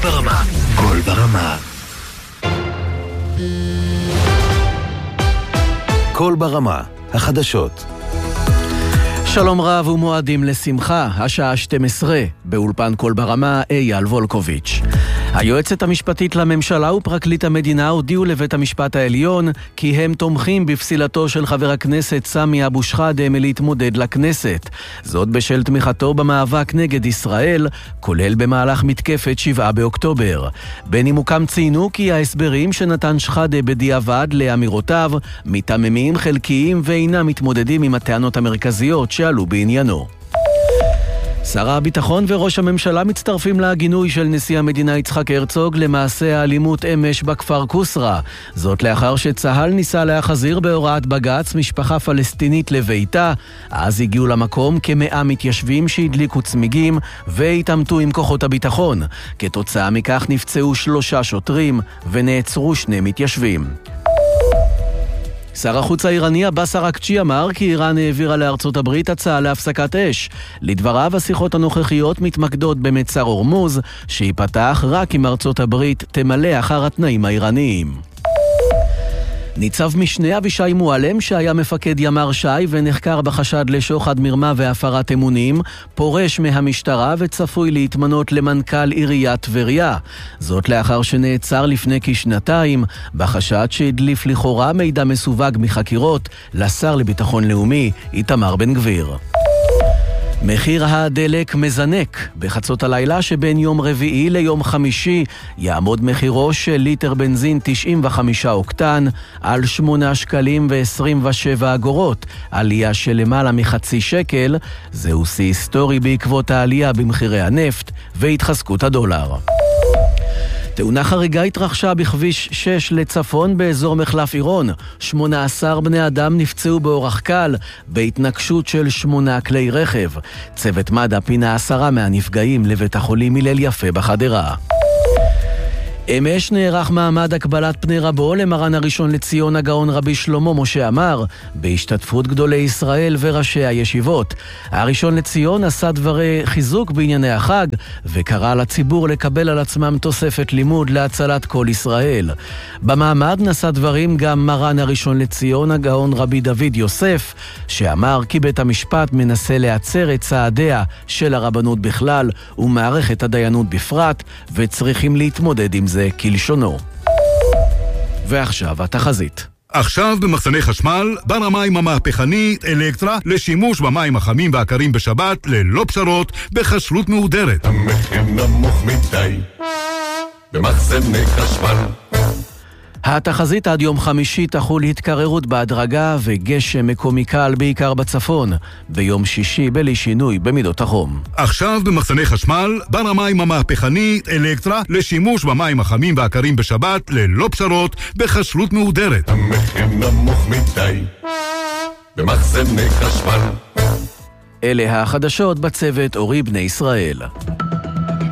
ברמה. קול ברמה. קול ברמה. החדשות. שלום רב ומועדים לשמחה, השעה 12, באולפן קול ברמה, אייל וולקוביץ'. היועצת המשפטית לממשלה ופרקליט המדינה הודיעו לבית המשפט העליון כי הם תומכים בפסילתו של חבר הכנסת סמי אבו שחאדה מלהתמודד לכנסת. זאת בשל תמיכתו במאבק נגד ישראל, כולל במהלך מתקפת 7 באוקטובר. בנימוקם ציינו כי ההסברים שנתן שחאדה בדיעבד לאמירותיו מתממים חלקיים ואינם מתמודדים עם הטענות המרכזיות שעלו בעניינו. שר הביטחון וראש הממשלה מצטרפים לגינוי של נשיא המדינה יצחק הרצוג למעשה האלימות אמש בכפר קוסרה. זאת לאחר שצהל ניסה להחזיר בהוראת בג"ץ משפחה פלסטינית לביתה. אז הגיעו למקום כ100 מתיישבים שהדליקו צמיגים והתעמתו עם כוחות הביטחון. כתוצאה מכך נפצעו 3 שוטרים ונעצרו 2 מתיישבים. שר החוץ האיראני עבאס אראקצ'י אמר כי איראן העבירה לארצות הברית הצעה להפסקת אש. לדבריו, השיחות הנוכחיות מתמקדות במצר הורמוז, שיפתח רק אם ארצות הברית תמלא אחר התנאים האיראניים. ניצב משנה אבישי מועלם, שהיה מפקד ימ"ר ש"י ונחקר בחשד לשוחד מרמה והפרת אמונים, פורש מהמשטרה וצפוי להתמנות למנכ"ל עיריית טבריה. זאת לאחר שנעצר לפני כשנתיים בחשד שהדליף לכאורה מידע מסווג מחקירות לשר לביטחון לאומי איתמר בן גביר. מחיר הדלק מזנק. בחצות הלילה שבין יום רביעי ליום חמישי יעמוד מחירו של ליטר בנזין 95 אוקטן על 8 שקלים ו27 אגורות, עלייה של למעלה מחצי שקל. זהו שיא היסטורי בעקבות העלייה במחירי הנפט והתחזקות הדולר. תאונה חריגה התרחשה בכביש 6 לצפון באזור מחלף עירון. 18 בני אדם נפצעו באורח קל בהתנגשות של 8 כלי רכב. צוות מד"א פינה 10 מהנפגעים לבית החולים הלל יפה בחדרה. אמש נערך מעמד הקבלת פני רבו למרן הראשון לציון הגאון רבי שלמה משה עמאר, בהשתתפות גדולי ישראל וראשי הישיבות. הראשון לציון עשה דברי חיזוק בענייני החג, וקרא לציבור לקבל על עצמם תוספת לימוד להצלת כל ישראל. במעמד נשא דברים גם מרן הראשון לציון הגאון רבי דוד יוסף, שאמר כי בית המשפט מנסה להצר את צעדיה של הרבנות בכלל ומערכת הדיינות בפרט, וצריכים להתמודד עם זה כלשונו. ועכשיו התחזית. עכשיו במחסני חשמל, בר המים המהפכני אלקטרה לשימוש במים החמים והקרים בשבת ללא פשרות בכשרות מהודרת. המחיר נמוך מדי במחסני חשמל. התחזית עד יום חמישי תחול התקררות בהדרגה וגשם מקומי קל בעיקר בצפון. ביום שישי בלי שינוי במידות החום. עכשיו במחסני חשמל, בר המים המהפכני אלקטרה לשימוש במים החמים והקרים בשבת ללא פשרות בכשרות מהודרת. המחיר נמוך מדי במחסני חשמל. אלה החדשות בצוות אורי בני ישראל.